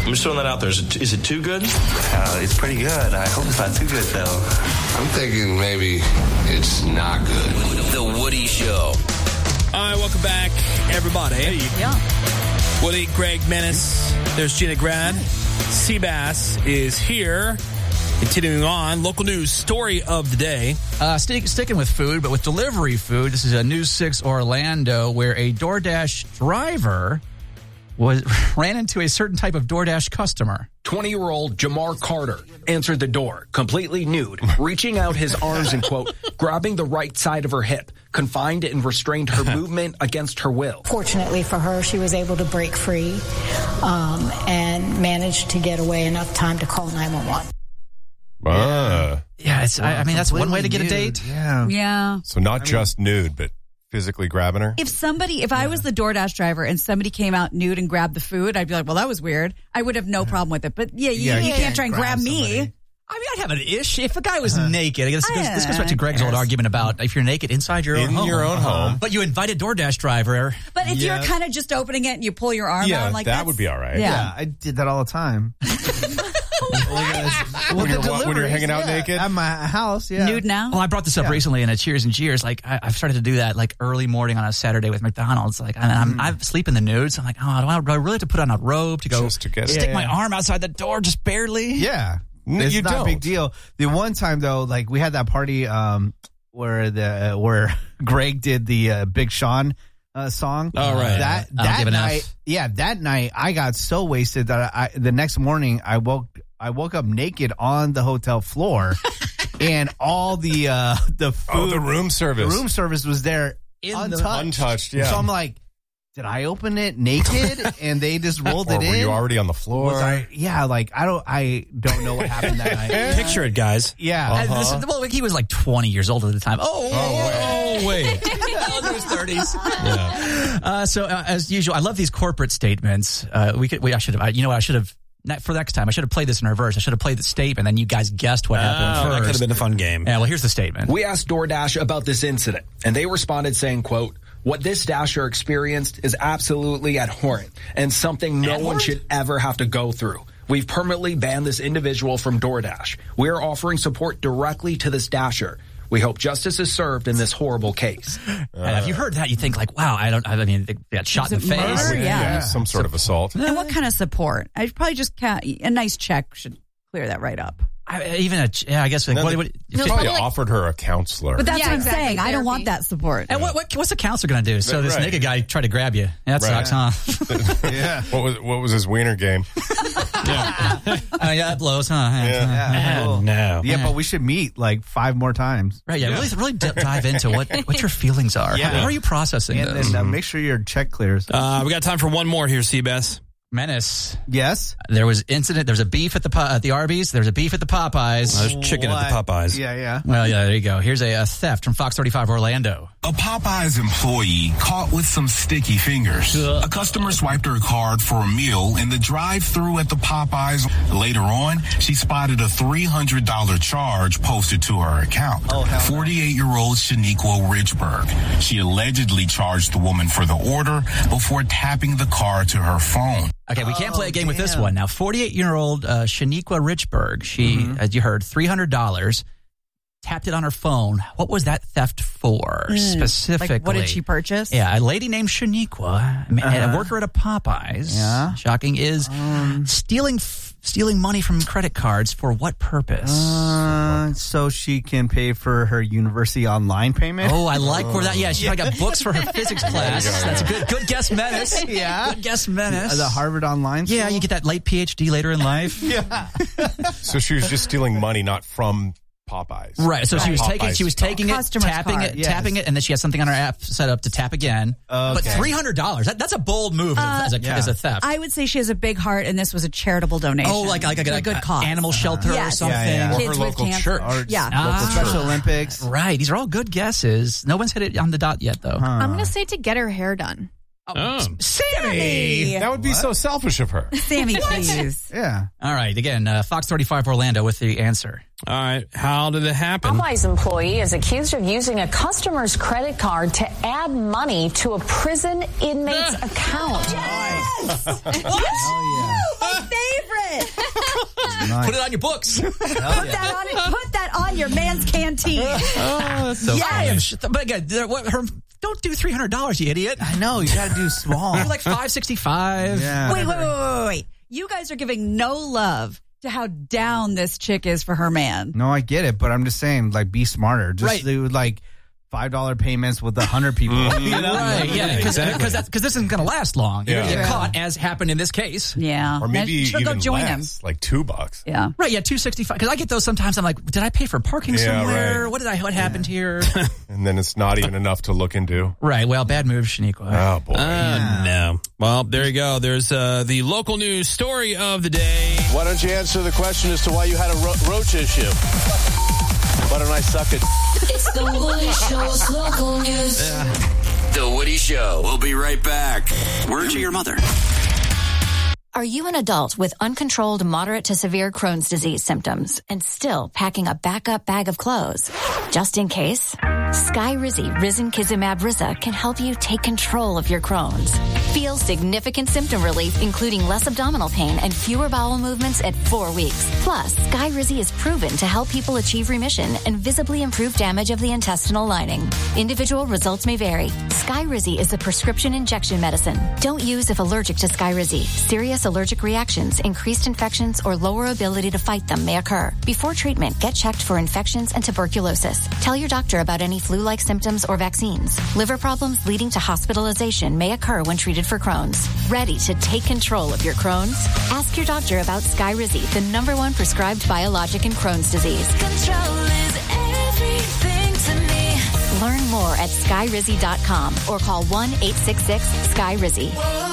I'm just throwing that out there. Is it too good? It's pretty good. I hope it's not too good, though. I'm thinking maybe it's not good. The Woody Show. All right, welcome back, everybody. Hey. Yeah. Woody, Greg, Menace. There's Gina Grad. Seabass is here. Continuing on, local news story of the day. Sticking with food, but with delivery food. This is a News 6 Orlando where a DoorDash driver ran into a certain type of DoorDash customer. 20-year-old Jamar Carter answered the door, completely nude, reaching out his arms and, quote, grabbing the right side of her hip, confined and restrained her movement against her will. Fortunately for her, she was able to break free and managed to get away enough time to call 911. Yeah, I mean, that's one way to get a date. Yeah. So not just nude, but physically grabbing her? If I was the DoorDash driver and somebody came out nude and grabbed the food, I'd be like, well, that was weird. I would have no problem with it. But you can't try and grab me. I mean, I'd have an issue. If a guy was naked, I guess this goes back to Greg's old argument about if you're naked inside your own home. In your own home. But you invite a DoorDash driver. But if you're kind of just opening it and you pull your arm out like that would be all right. Yeah, I did that all the time. When you're hanging out naked? At my house, yeah. Nude now? Well, I brought this up recently in a Cheers and Cheers. Like, I've started to do that, like, early morning on a Saturday with McDonald's. Like, I sleep in the nudes. I'm like, do I really have to put on a robe to go stick my arm outside the door just barely? Yeah. It's not a big deal. The one time, though, like, we had that party where Greg did the Big Sean song. Oh, right. That night, that night, I got so wasted that the next morning, I woke up naked on the hotel floor, and all the food, the room service was there untouched. Yeah. So I'm like, did I open it naked and they just rolled it in? Were you already on the floor? I don't know what happened that night. Picture it, guys. Yeah. He was like 20 years old at the time. Wait. In his 30s. Yeah. So as usual, I love these corporate statements. I should have. For next time, I should have played this in reverse. I should have played the statement, and you guys guessed what happened first. That could have been a fun game. Yeah, well, here's the statement. We asked DoorDash about this incident, and they responded saying, quote, what this Dasher experienced is absolutely abhorrent and something no one should ever have to go through. We've permanently banned this individual from DoorDash. We are offering support directly to this Dasher. We hope justice is served in this horrible case. And if you heard that, you think like, wow, they got shot in the face. Murder? Yeah. Some sort of assault. And what kind of support? I'd probably just a nice check should clear that right up. I guess. Like, you probably offered her a counselor. But that's what I'm saying. I don't want that support. And what's a counselor going to do? So this naked guy tried to grab you. That sucks, huh? Yeah. What was his wiener game? That blows, huh? Cool. No. Yeah, but we should meet like 5 more times. Right. Yeah. Really dive into what your feelings are. Yeah. How are you processing this? And make sure your check clears. We got time for one more here, Seabass. Menace. Yes. There was a beef at the Arby's. There's a beef at the Popeyes. There's chicken at the Popeyes. Yeah. Well, yeah, there you go. Here's a theft from Fox 35 Orlando. A Popeyes employee caught with some sticky fingers. A customer swiped her card for a meal in the drive-thru at the Popeyes. Later on, she spotted a $300 charge posted to her account. 48-year-old Shaniqua Richburg. She allegedly charged the woman for the order before tapping the card to her phone. Okay, we can't play a game with this one. Now, 48-year-old Shaniqua Richburg, she, as you heard, $300, tapped it on her phone. What was that theft for specifically? Like, what did she purchase? Yeah, a lady named Shaniqua, a worker at a Popeyes, shocking, is stealing money from credit cards for what purpose? So she can pay for her university online payment. Oh, I like where that. Yeah, she probably got books for her physics class. That's a good guess, Menace. Yeah, good guess, Menace. The Harvard online school? Yeah, you get that late PhD later in life. Yeah. So she was just stealing money, not from Popeyes. Right. So she was taking it, tapping it, and then she has something on her app set up to tap again. Okay. But $300, that's a bold move as a theft. I would say she has a big heart, and this was a charitable donation. Oh, like a good cause. Animal shelter or something. Or Kids her with local cancer. church. Local Special Olympics. Right. These are all good guesses. No one's hit it on the dot yet, though. I'm going to say to get her hair done. Sammy! That would be so selfish of her. Sammy, please. Yeah. All right. Again, Fox 35 Orlando with the answer. All right. How did it happen? Popeyes employee is accused of using a customer's credit card to add money to a prison inmate's account. Yes! What? My favorite. Nice. Put it on your books. Put that on your man's canteen. That's so yes. funny. But again, don't do $300, you idiot. I know, you got to do small. You're like $565. Yeah. Wait. You guys are giving no love to how down this chick is for her man. No, I get it, but I'm just saying, like, be smarter. Just do, like, $5 payments with 100 people. You know? Right, yeah, because this isn't going to last long. You're going to get caught, as happened in this case. Yeah. Or maybe even go join less, him. like $2. Yeah. Right, yeah, $265. Because I get those sometimes. I'm like, did I pay for parking somewhere? Right. What happened here? And then it's not even enough to look into. Right, well, bad move, Shaniqua. Oh, boy. No. Well, there you go. There's the local news story of the day. Why don't you answer the question as to why you had a roach issue? Why don't I suck it? It's the Woody Show's local news. The Woody Show. We'll be right back. Word to your mother. Are you an adult with uncontrolled moderate to severe Crohn's disease symptoms and still packing a backup bag of clothes? Just in case, Skyrizi Risankizumab Riza can help you take control of your Crohn's. Feel significant symptom relief, including less abdominal pain and fewer bowel movements at 4 weeks. Plus, Skyrizi is proven to help people achieve remission and visibly improve damage of the intestinal lining. Individual results may vary. Skyrizi is a prescription injection medicine. Don't use if allergic to Skyrizi. Serious allergic reactions, increased infections, or lower ability to fight them may occur. Before treatment, get checked for infections and tuberculosis. Tell your doctor about any flu-like symptoms or vaccines. Liver problems leading to hospitalization may occur when treated for Crohn's. Ready to take control of your Crohn's? Ask your doctor about Skyrizi, the #1 prescribed biologic in Crohn's disease. Control is everything to me. Learn more at skyrizi.com or call 1-866-SKY-RIZZY.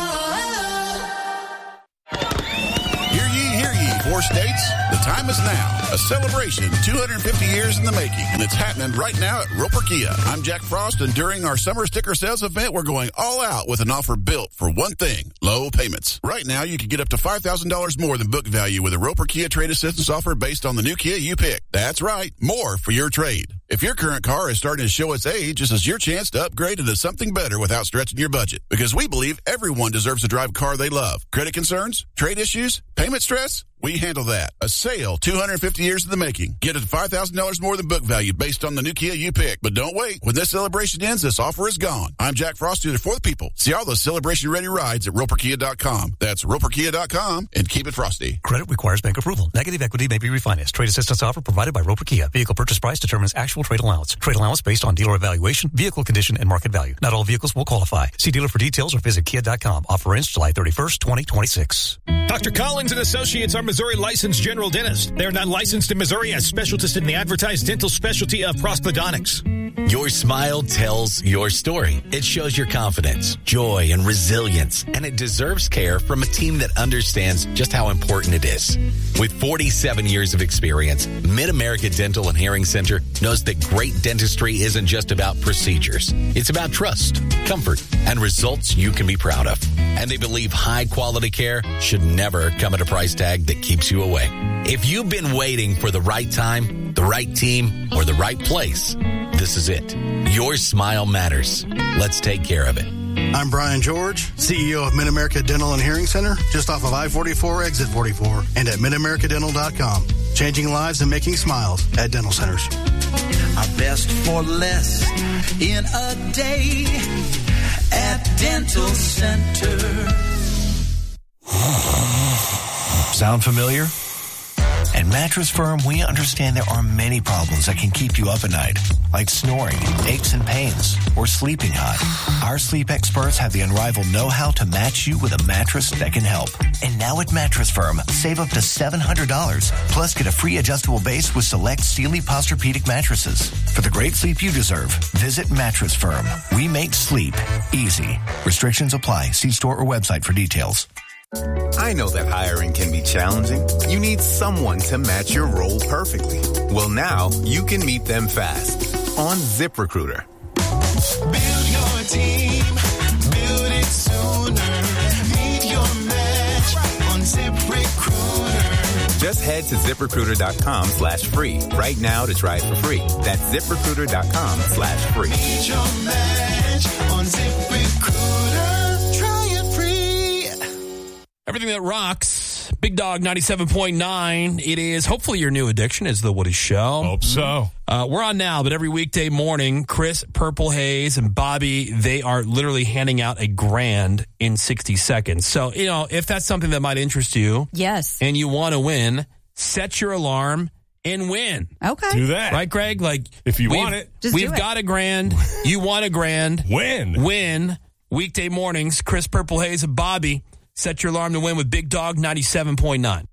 Hear ye, 4 states. The time is now. A celebration 250 years in the making, and it's happening right now at Roper Kia. I'm Jack Frost, and during our summer sticker sales event, we're going all out with an offer built for one thing: low payments. Right now, you can get up to $5,000 more than book value with a Roper Kia trade assistance offer based on the new Kia you pick. That's right, more for your trade. If your current car is starting to show its age, this is your chance to upgrade into something better without stretching your budget. Because we believe everyone deserves to drive a car they love. Credit concerns? Trade issues? Payment stress? We handle that. A sale 250 years in the making. Get it $5,000 more than book value based on the new Kia you pick. But don't wait. When this celebration ends, this offer is gone. I'm Jack Frost, here for the people. See all those celebration-ready rides at RoperKia.com. That's RoperKia.com, and keep it frosty. Credit requires bank approval. Negative equity may be refinanced. Trade assistance offer provided by Roper Kia. Vehicle purchase price determines actual trade allowance. Trade allowance based on dealer evaluation, vehicle condition, and market value. Not all vehicles will qualify. See dealer for details or visit Kia.com. Offer ends July 31st, 2026. Dr. Collins and Associates are Missouri licensed general dentists. They are not licensed in Missouri as specialists in the advertised dental specialty of prosthodontics. Your smile tells your story. It shows your confidence, joy, and resilience, and it deserves care from a team that understands just how important it is. With 47 years of experience, Mid-America Dental and Hearing Center knows that great dentistry isn't just about procedures. It's about trust, comfort, and results you can be proud of. And they believe high-quality care should never come at a price tag that keeps you away. If you've been waiting for the right time, the right team, or the right place, this is it. Your smile matters. Let's take care of it. I'm Brian George, CEO of Mid-America Dental and Hearing Center, just off of I-44, Exit 44, and at MidAmericaDental.com. Changing lives and making smiles at dental centers. Our best for less in a day at Dental Center. Sound familiar? At Mattress Firm, we understand there are many problems that can keep you up at night, like snoring, aches and pains, or sleeping hot. Our sleep experts have the unrivaled know-how to match you with a mattress that can help. And now at Mattress Firm, save up to $700, plus get a free adjustable base with select Sealy Posturepedic mattresses. For the great sleep you deserve, visit Mattress Firm. We make sleep easy. Restrictions apply. See store or website for details. I know that hiring can be challenging. You need someone to match your role perfectly. Well, now you can meet them fast on ZipRecruiter. Build your team, build it sooner. Meet your match on ZipRecruiter. Just head to ZipRecruiter.com/free right now to try it for free. That's ZipRecruiter.com/free. Meet your match on ZipRecruiter. Try it free. Everything that rocks Big Dog 97.9. It is hopefully your new addiction is The Woody Show. Hope so. We're on now, but every weekday morning, Chris Purple Haze and Bobby, they are literally handing out $1,000 in 60 seconds. So, if that's something that might interest you. Yes. And you want to win, set your alarm and win. Okay. Do that. Right, Greg? Like, if you want it. We've got $1,000. You want $1,000. Win. Weekday mornings, Chris Purple Haze and Bobby. Set your alarm to win with Big Dog 97.9.